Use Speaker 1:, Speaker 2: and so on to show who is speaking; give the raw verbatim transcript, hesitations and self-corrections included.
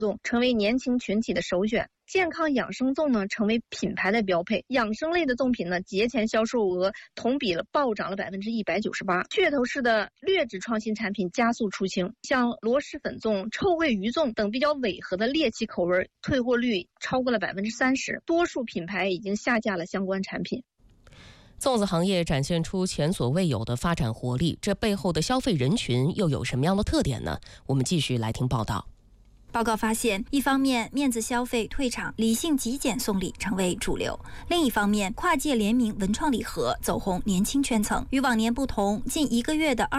Speaker 1: 粽成为年轻群体的首选。健康养生粽呢，成为品牌的标配。养生类的粽品呢，节前销售额同比了暴涨了百分之一百九十八。噱头式的劣质创新产品加速出清，像螺蛳粉粽、臭鳜鱼粽等比较违和的猎奇口味，退货率超过了百分之三十。多数品牌已经下架了相关产品。
Speaker 2: 粽子行业展现出前所未有的发展活力，这背后的消费人群又有什么样的特点呢？我们继续来听报道。
Speaker 3: 报告发现，一方面面子消费退场，理性极简送礼成为主流；另一方面，跨界联名文创礼盒走红年轻圈层。与往年不同，近一个月的二